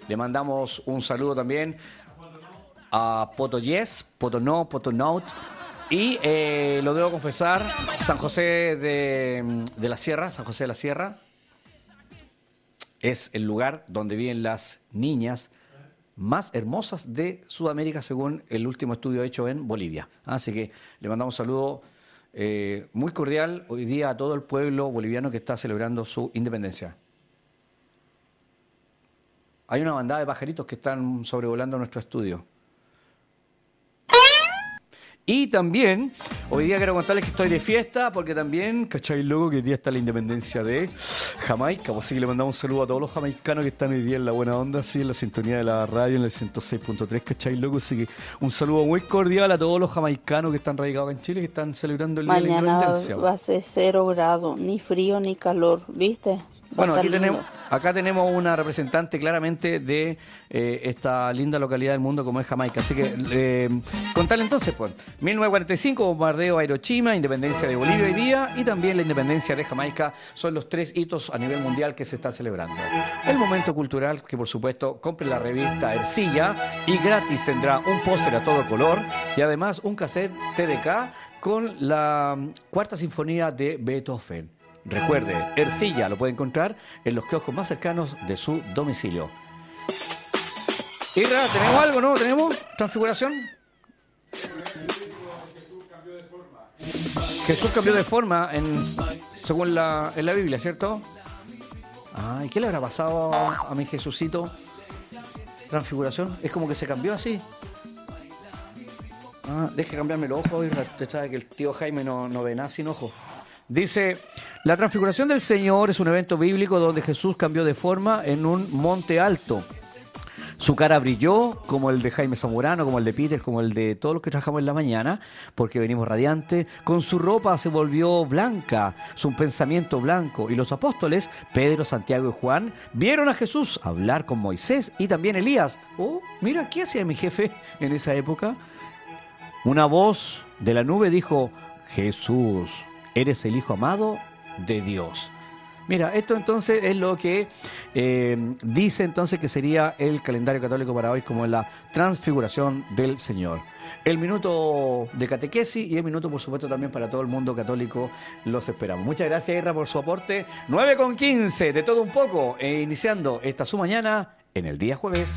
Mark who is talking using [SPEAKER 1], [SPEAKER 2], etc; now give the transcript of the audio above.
[SPEAKER 1] Le mandamos un saludo también a Poto Yes, Poto No, Poto Note. Y lo debo confesar, San José de la Sierra, San José de la Sierra, es el lugar donde viven las niñas más hermosas de Sudamérica, según el último estudio hecho en Bolivia. Así que le mandamos un saludo muy cordial hoy día a todo el pueblo boliviano que está celebrando su independencia. Hay una bandada de pajaritos que están sobrevolando nuestro estudio. Y también, hoy día quiero contarles que estoy de fiesta, porque también, ¿cachai, loco? Que hoy día está la independencia de Jamaica. Así que le mandamos un saludo a todos los jamaicanos que están hoy día en la buena onda, así, en la sintonía de la radio, en el 106.3, ¿cachai, loco? Así que un saludo muy cordial a todos los jamaicanos que están radicados acá en Chile, que están celebrando el Día de la Independencia.
[SPEAKER 2] Mañana va a ser 0 grados, ni frío ni calor, ¿viste?
[SPEAKER 1] Bueno, acá tenemos una representante claramente de esta linda localidad del mundo como es Jamaica. Así que contarle entonces, pues, 1945, bombardeo a Hiroshima, independencia de Bolivia hoy día y también la independencia de Jamaica son los 3 hitos a nivel mundial que se están celebrando. El momento cultural, que por supuesto compre la revista Ercilla y gratis tendrá un póster a todo color y además un cassette TDK con la Cuarta Sinfonía de Beethoven. Recuerde, Ercilla lo puede encontrar en los kioscos más cercanos de su domicilio. Irra, ¿tenemos algo, no? ¿Tenemos transfiguración? Jesús cambió de forma según en la Biblia, ¿cierto? Ay, ¿qué le habrá pasado a mi Jesucito? Transfiguración, es como que se cambió así. Deje cambiarme los ojos, Irra. Usted sabe que el tío Jaime no ve nada sin ojos. Dice, la transfiguración del Señor es un evento bíblico donde Jesús cambió de forma en un monte alto. Su cara brilló como el de Jaime Zamorano, como el de Peter, como el de todos los que trabajamos en la mañana, porque venimos radiantes. Con su ropa se volvió blanca, su pensamiento blanco. Y los apóstoles, Pedro, Santiago y Juan, vieron a Jesús hablar con Moisés y también Elías. Oh, mira, ¿qué hacía mi jefe en esa época? Una voz de la nube dijo, Jesús, eres el Hijo amado de Dios. Mira, esto entonces es lo que dice entonces que sería el calendario católico para hoy como la transfiguración del Señor. El minuto de catequesis y el minuto, por supuesto, también para todo el mundo católico los esperamos. Muchas gracias, Irra, por su aporte. 9:15, de todo un poco, iniciando esta su mañana en el día jueves.